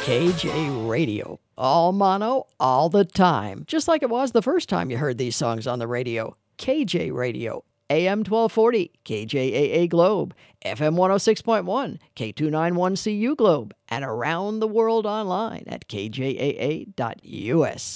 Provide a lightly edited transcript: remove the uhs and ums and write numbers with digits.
KJ Radio. All mono, all the time. Just like it was the first time you heard these songs on the radio. KJ Radio. AM 1240, KJAA Globe, FM 106.1, K291CU Globe, and around the world online at kjaa.us.